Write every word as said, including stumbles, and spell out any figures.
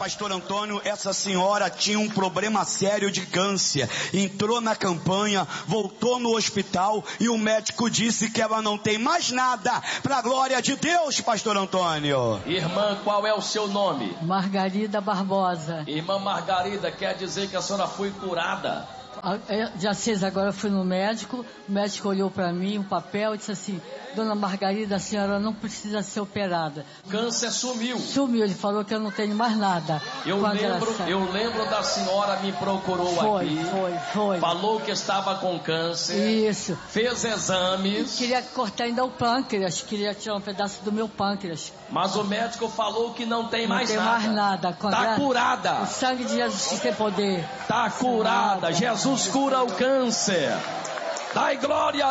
pastor Antônio, essa senhora tinha um problema sério de câncer, entrou na campanha, voltou no hospital e o médico disse que ela não tem mais nada, para a glória de Deus, pastor Antônio. Irmã, qual é o seu nome? Margarida Barbosa. Irmã Margarida, quer dizer que a senhora foi curada? Dia seis agora eu fui no médico, o médico olhou para mim, um papel, e disse assim: Dona Margarida, a senhora não precisa ser operada. Câncer sumiu. Sumiu, ele falou que eu não tenho mais nada. Eu lembro, eu lembro da senhora me procurou foi, aqui. Foi, foi. Falou que estava com câncer. Isso. Fez exames. Eu queria cortar ainda o pâncreas, queria tirar um pedaço do meu pâncreas. Mas o médico falou que não tem não mais tem nada. mais nada. Está curada. O sangue de Jesus que tem poder. Está curada. Jesus cura o câncer. Dai glória